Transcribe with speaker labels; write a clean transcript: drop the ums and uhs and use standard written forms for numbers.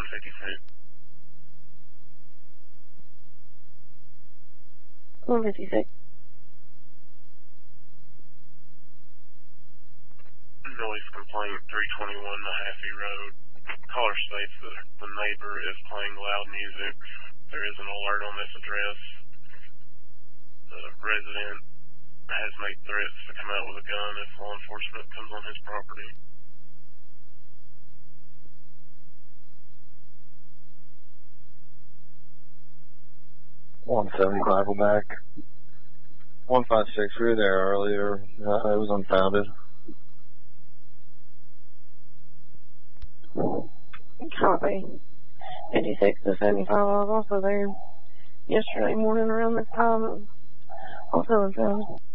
Speaker 1: 156.
Speaker 2: 156.
Speaker 1: Noise complaint, 321 Mahaffey Road. Caller states that the neighbor is playing loud music. There is an alert on this address. The resident has made threats to come out with a gun if law enforcement comes on his property.
Speaker 3: Back. 156, we were there earlier. It was unfounded.
Speaker 2: Copy. 56 to 75. I was also there yesterday morning around this time. Also unfounded.